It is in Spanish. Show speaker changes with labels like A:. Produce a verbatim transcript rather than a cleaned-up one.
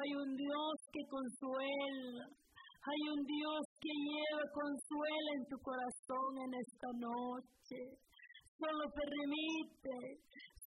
A: hay un Dios que consuela. Hay un Dios que lleva consuelo en tu corazón en esta noche. Solo permite,